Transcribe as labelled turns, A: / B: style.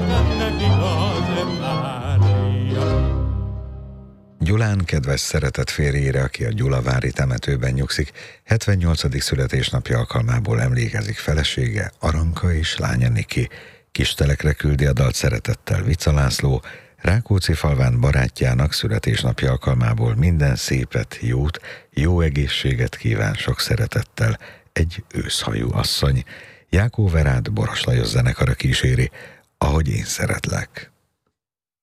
A: Gyulán kedves szeretett férjére, aki a gyulavári temetőben nyugszik, 78. születésnapja alkalmából emlékezik felesége, Aranka és lánya Niki. Kistelekre küldi a dalt szeretettel Vica László, Rákóczifalván barátjának születésnapja alkalmából minden szépet, jót, jó egészséget kíván sok szeretettel egy őszhajú asszony. Jákó Verát Boros Lajos zenekara kíséri, Ahogy én szeretlek.